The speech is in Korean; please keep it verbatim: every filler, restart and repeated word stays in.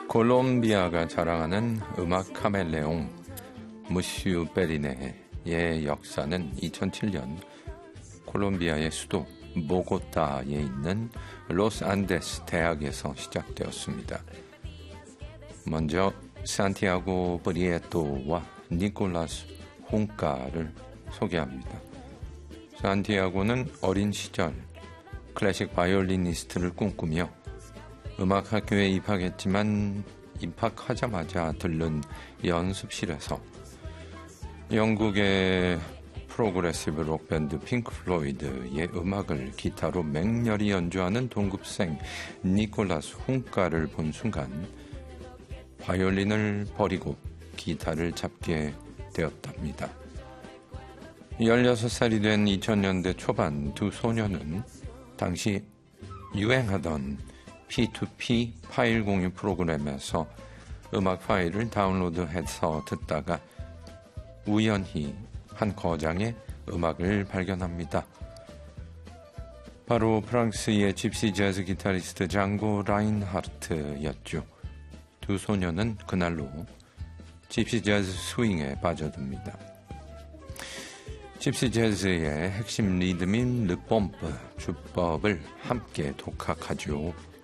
콜롬비아가 자랑하는 음악 카멜레온 무슈 베리네의 역사는 이천칠 년 콜롬비아의 수도 보고타에 있는 로스안데스 대학에서 시작되었습니다. 먼저 산티아고 브리에토와 니콜라스 홍카를 소개합니다. 산티아고는 어린 시절 클래식 바이올리니스트를 꿈꾸며 음악학교에 입학했지만 입학하자마자 들른 연습실에서 영국의 프로그레시브 록밴드 핑크 플로이드의 음악을 기타로 맹렬히 연주하는 동급생 니콜라스 홍카를 본 순간 바이올린을 버리고 기타를 잡게 되었답니다. 열여섯 살이 된 이천 년대 초반 두 소녀는 당시 유행하던 피투피 파일 공유 프로그램에서 음악 파일을 다운로드해서 듣다가 우연히 한 거장의 음악을 발견합니다. 바로 프랑스의 집시 재즈 기타리스트 장고 라인하르트였죠. 두 소녀는 그날로 집시 재즈 스윙에 빠져듭니다. 집시 재즈의 핵심 리듬인 르pompe, 주법을 함께 독학하죠.